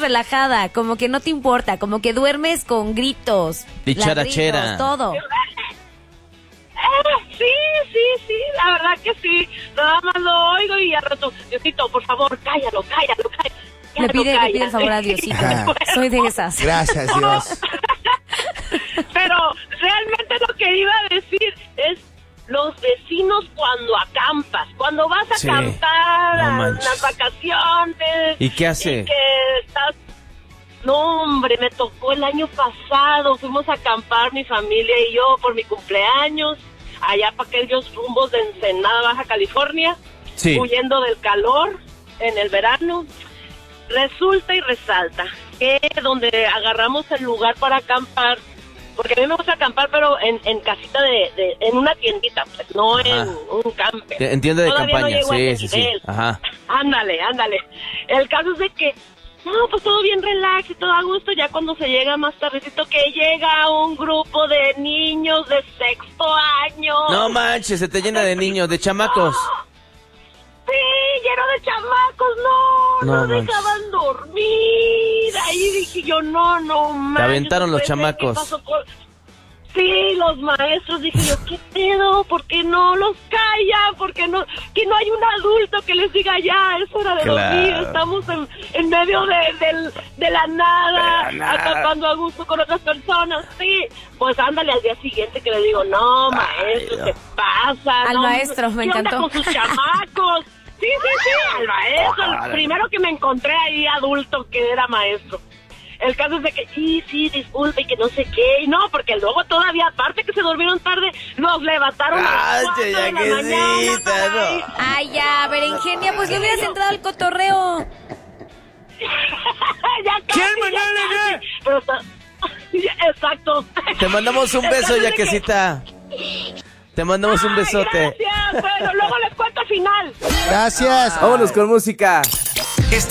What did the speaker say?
relajada, como que no te importa, como que duermes con gritos, Dicharachera. ladridos, todo. Sí, la verdad que sí. Nada más lo oigo y al rato, Diosito, por favor, cállalo. Le pide el favor a Diosito. Soy de esas. Gracias, Dios. Pero realmente lo que iba a decir es los vecinos cuando acampas, cuando vas a acampar no a manches. las vacaciones. ¿Y qué hace? Y que estás... No, hombre, me tocó el año pasado. Fuimos a acampar mi familia y yo por mi cumpleaños, allá para aquellos rumbos de Ensenada, Baja California, Sí. huyendo del calor en el verano. Resulta y resalta que donde agarramos el lugar para acampar, porque a mí me gusta acampar, pero en casita en una tiendita, pues, no en un camper. Entiende de Todavía campaña, no llego a ese sí. nivel. Ajá. Ándale. El caso es de que, no, pues todo bien relax y todo a gusto, ya cuando se llega más tardecito, que llega un grupo de niños de sexto año. No manches, se te llena de niños, de chamacos. Sí, lleno de chamacos, no manches. dejaban dormir. Ahí dije yo, no manches. Te aventaron los no puede ser, chamacos. ¿qué pasó con...? Sí, los maestros, dije yo, ¿qué pedo? ¿Por qué no los callan? ¿Por qué no? Que no hay un adulto que les diga ya, es hora de dormir, estamos en medio de la nada, acampando a gusto con otras personas, sí. Pues ándale al día siguiente que le digo, no, maestro, ¿qué pasa? Al no, maestro, me ¿qué onda encantó. con sus chamacos? Sí, al maestro, el primero que me encontré ahí adulto que era maestro. El caso es de que, sí, disculpe, y que no sé qué, y no, porque luego todavía, aparte que se durmieron tarde, los levantaron a las 4 de la mañana para ir. Ay, ya, Berenjenia, pues le hubieras entrado al cotorreo. Ya casi. Pero está... Exacto. Te mandamos un beso, Yaquecita. Te mandamos un besote. Gracias, bueno, luego les cuento al final. Gracias. Vámonos con música.